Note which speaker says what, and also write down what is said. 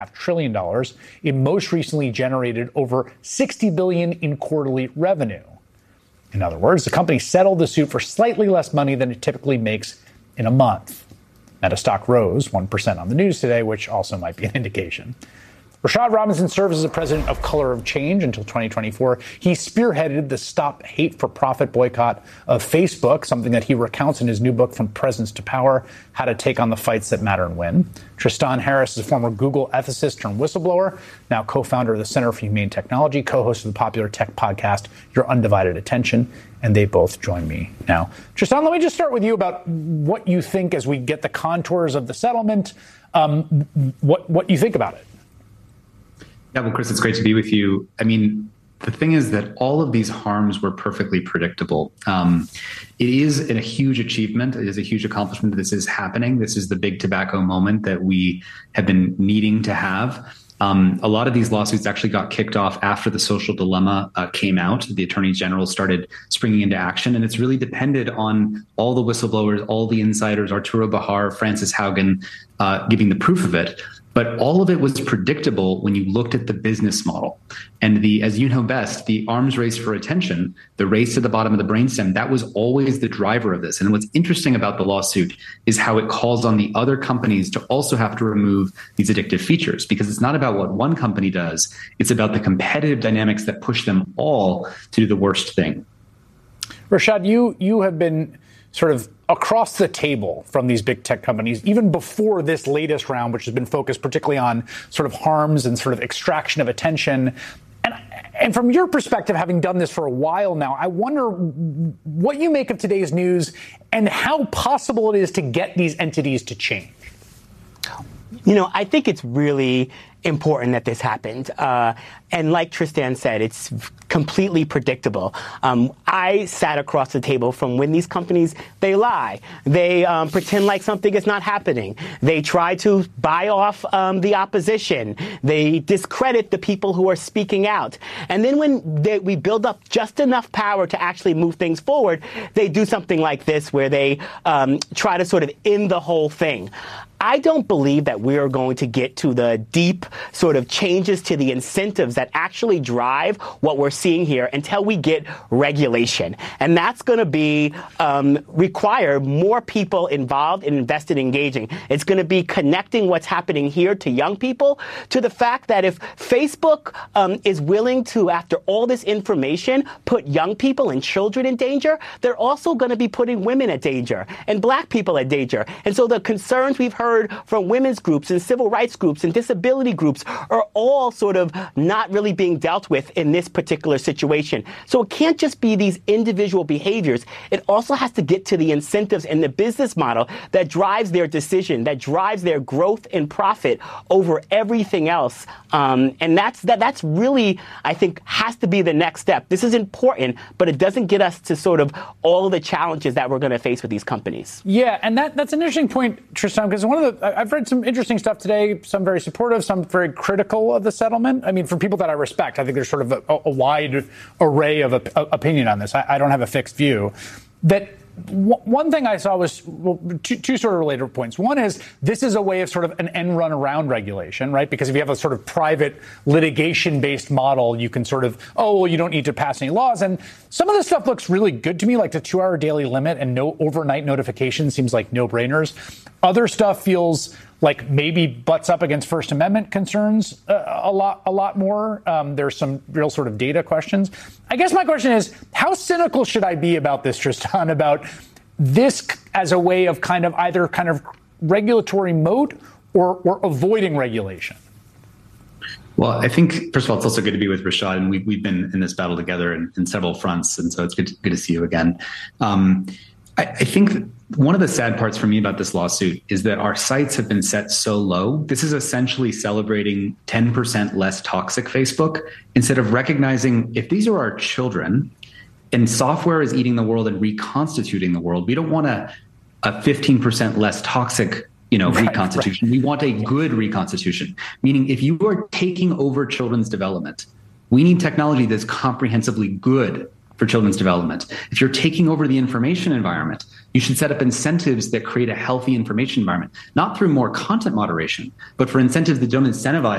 Speaker 1: trillion. It most recently generated over $60 billion in quarterly revenue. In other words, the company settled the suit for slightly less money than it typically makes in a month. Meta stock rose 1% on the news today, which also might be an indication. Rashad Robinson serves as the president of Color of Change until 2024. He spearheaded the Stop Hate for Profit boycott of Facebook, something that he recounts in his new book, From Presence to Power, How to Take on the Fights That Matter and Win. Tristan Harris is a former Google ethicist turned whistleblower, now co-founder of the Center for Humane Technology, co-host of the popular tech podcast, Your Undivided Attention, and they both join me now. Tristan, let me just start with you about what you think as we get the contours of the settlement, what you think about it.
Speaker 2: Yeah, well, Chris, it's great to be with you. I mean, the thing is that all of these harms were perfectly predictable. It is a huge achievement. It is a huge accomplishment that this is happening. This is the big tobacco moment that we have been needing to have. A lot of these lawsuits actually got kicked off after the Social Dilemma came out. The attorney general started springing into action, and it's really depended on all the whistleblowers, all the insiders, Arturo Bahar, Frances Haugen, giving the proof of it. But all of it was predictable when you looked at the business model. And as you know best, the arms race for attention, the race to the bottom of the brainstem, that was always the driver of this. And what's interesting about the lawsuit is how it calls on the other companies to also have to remove these addictive features, because it's not about what one company does. It's about the competitive dynamics that push them all to do the worst thing.
Speaker 1: Rashad, you have been sort of across the table from these big tech companies, even before this latest round, which has been focused particularly on sort of harms and sort of extraction of attention. And from your perspective, having done this for a while now, I wonder what you make of today's news and how possible it is to get these entities to change.
Speaker 3: You know, I think it's really important that this happened. And like Tristan said, it's completely predictable. I sat across the table from when these companies, they lie. They pretend like something is not happening. They try to buy off the opposition. They discredit the people who are speaking out. And then when we build up just enough power to actually move things forward, they do something like this where they try to sort of end the whole thing. I don't believe that we are going to get to the deep sort of changes to the incentives that actually drive what we're seeing here until we get regulation. And that's going to be require more people involved and invested in engaging. It's going to be connecting what's happening here to young people, to the fact that if Facebook is willing to, after all this information, put young people and children in danger, they're also going to be putting women at danger and black people at danger. And so the concerns we've heard from women's groups and civil rights groups and disability groups are all sort of not really being dealt with in this particular situation. So it can't just be these individual behaviors. It also has to get to the incentives and the business model that drives their decision, that drives their growth and profit over everything else. And that's really, I think, has to be the next step. This is important, but it doesn't get us to sort of all of the challenges that we're going to face with these companies.
Speaker 1: Yeah, and that's an interesting point, Tristan, because I've read some interesting stuff today, some very supportive, some very critical of the settlement. I mean, from people that I respect, I think there's sort of a wide array of opinion on this. I don't have a fixed view. That one thing I saw was two sort of related points. One is this is a way of sort of an end run around regulation, right? Because if you have a sort of private litigation-based model, you can sort of, you don't need to pass any laws. And some of this stuff looks really good to me, like the 2-hour daily limit and no overnight notification seems like no-brainers. Other stuff feels like maybe butts up against First Amendment concerns a lot more. There's some real sort of data questions. I guess my question is, how cynical should I be about this, Tristan, about this as a way of kind of either kind of regulatory moat or avoiding regulation?
Speaker 2: Well, I think, first of all, it's also good to be with Rashad, and we've been in this battle together in several fronts, and so it's good to see you again. I think one of the sad parts for me about this lawsuit is that our sights have been set so low. This is essentially celebrating 10% less toxic Facebook instead of recognizing if these are our children and software is eating the world and reconstituting the world, we don't want a 15% less toxic reconstitution. Right. We want a good reconstitution, meaning if you are taking over children's development, we need technology that's comprehensively good for children's development. If you're taking over the information environment, you should set up incentives that create a healthy information environment, not through more content moderation, but for incentives that don't incentivize